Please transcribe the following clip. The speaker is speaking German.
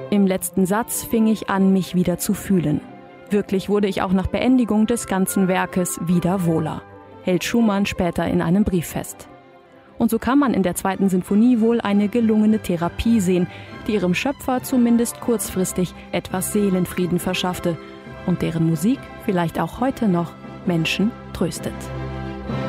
Im letzten Satz fing ich an, mich wieder zu fühlen. Wirklich wurde ich auch nach Beendigung des ganzen Werkes wieder wohler, hält Schumann später in einem Brief fest. Und so kann man in der 2. Sinfonie wohl eine gelungene Therapie sehen, die ihrem Schöpfer zumindest kurzfristig etwas Seelenfrieden verschaffte und deren Musik vielleicht auch heute noch Menschen tröstet.